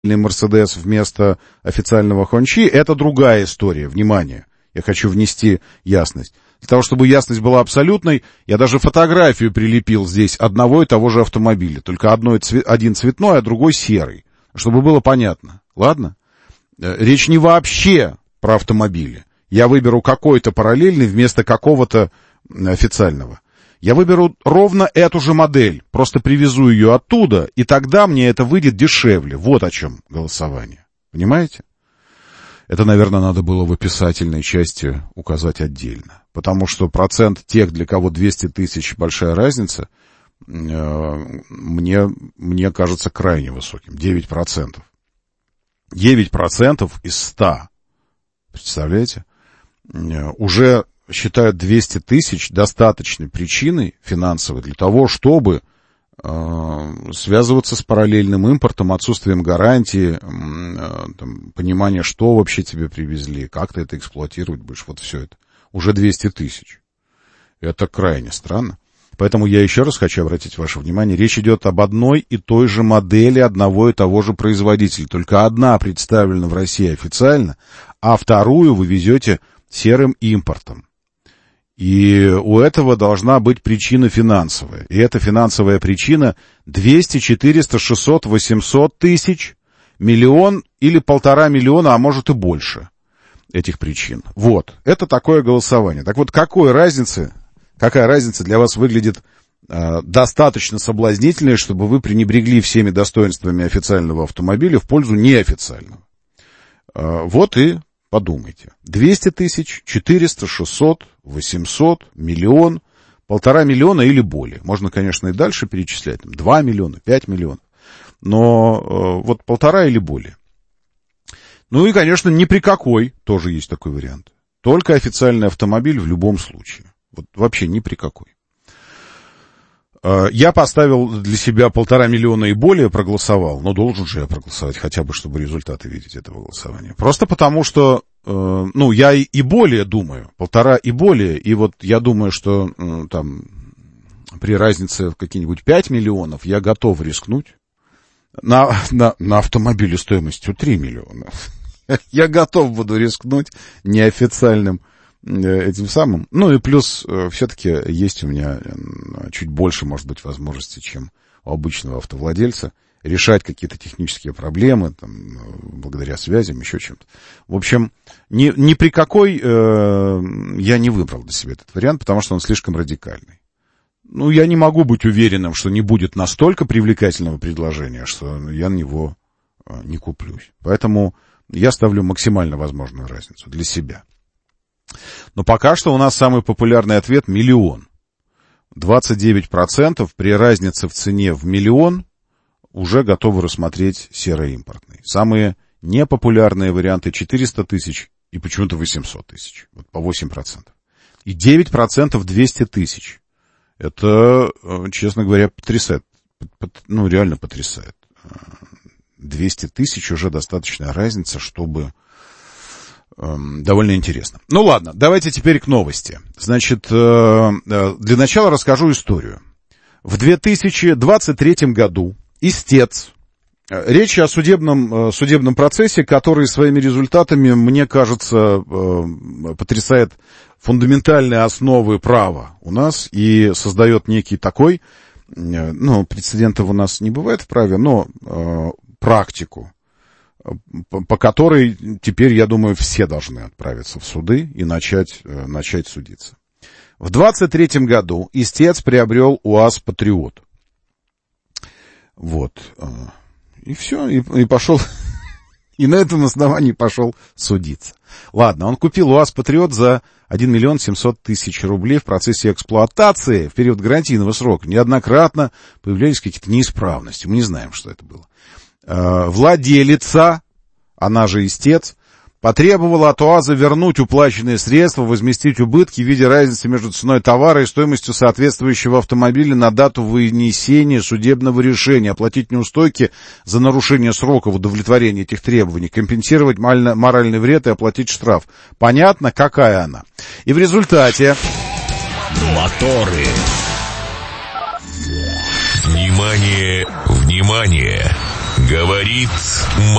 Мерседес вместо официального Хончи, это другая история. Внимание, я хочу внести ясность. Для того, чтобы ясность была абсолютной, я даже фотографию прилепил здесь одного и того же автомобиля. Только один цветной, а другой серый. Чтобы было понятно. Ладно? Речь не вообще про автомобили. Я выберу какой-то параллельный вместо какого-то официального. Я выберу ровно эту же модель. Просто привезу ее оттуда, и тогда мне это выйдет дешевле. Вот о чем голосование. Понимаете? Это, наверное, надо было в описательной части указать отдельно. Потому что процент тех, для кого 200 тысяч большая разница, мне кажется крайне высоким. 9%. 9% из 100. Представляете? Уже считают 200 тысяч достаточной причиной финансовой для того, чтобы связываться с параллельным импортом, отсутствием гарантии, понимания, что вообще тебе привезли, как ты это эксплуатировать будешь, вот все это. Уже 200 тысяч. Это крайне странно. Поэтому я еще раз хочу обратить ваше внимание, речь идет об одной и той же модели одного и того же производителя. Только одна представлена в России официально, а вторую вы везете серым импортом. И у этого должна быть причина финансовая. И эта финансовая причина 200, 400, 600, 800 тысяч, миллион или 1,5 миллиона, а может и больше этих причин. Вот, это такое голосование. Так вот, какая разница для вас выглядит достаточно соблазнительной, чтобы вы пренебрегли всеми достоинствами официального автомобиля в пользу неофициального? Вот и подумайте. 200 тысяч, 400, 600, 800, миллион, 1,5 миллиона или более. Можно, конечно, и дальше перечислять. 2 миллиона, 5 миллионов. Но вот 1,5 или более. Ну и, конечно, ни при какой, тоже есть такой вариант. Только официальный автомобиль в любом случае. Вот вообще ни при какой. Я поставил для себя 1,5 миллиона и более, проголосовал. Но должен же я проголосовать, хотя бы, чтобы результаты видеть этого голосования. Просто потому, что, я и более думаю. 1,5 и более. И вот я думаю, что там при разнице в какие-нибудь 5 миллионов я готов рискнуть на автомобиле стоимостью 3 миллиона. Я готов буду рискнуть неофициальным этим самым. Ну и плюс все-таки есть у меня чуть больше, может быть, возможностей, чем у обычного автовладельца, решать какие-то технические проблемы, там, благодаря связям, еще чем-то. В общем, ни при какой я не выбрал для себя этот вариант, потому что он слишком радикальный. Ну, я не могу быть уверенным, что не будет настолько привлекательного предложения, что я на него не куплюсь. Поэтому я ставлю максимально возможную разницу для себя. Но пока что у нас самый популярный ответ — миллион. 29% при разнице в цене в миллион уже готовы рассмотреть сероимпортный. Самые непопулярные варианты — 400 тысяч и почему-то 800 тысяч. Вот по 8%. И 9% 200 тысяч. Это, честно говоря, потрясает. Ну, реально потрясает. 200 тысяч уже достаточная разница, чтобы... Довольно интересно. Ну ладно, давайте теперь к новости. Значит, для начала расскажу историю. В 2023 году истец, речь о судебном процессе, который своими результатами, мне кажется, потрясает фундаментальные основы права у нас и создает некий такой, прецедентов у нас не бывает в праве, но практику, по которой теперь, я думаю, все должны отправиться в суды и начать судиться. В 23 году истец приобрел УАЗ «Патриот». Вот. И все, и пошел, и на этом основании пошел судиться. Ладно, он купил УАЗ «Патриот» за 1 миллион 700 тысяч рублей в процессе эксплуатации в период гарантийного срока. Неоднократно появлялись какие-то неисправности. Мы не знаем, что это было. Владелица, она же истец, потребовала от УАЗа вернуть уплаченные средства, возместить убытки в виде разницы между ценой товара и стоимостью соответствующего автомобиля на дату вынесения судебного решения, оплатить неустойки за нарушение сроков удовлетворения этих требований, компенсировать моральный вред и оплатить штраф. Понятно, какая она. И в результате... Моторы. Внимание, внимание! Говорит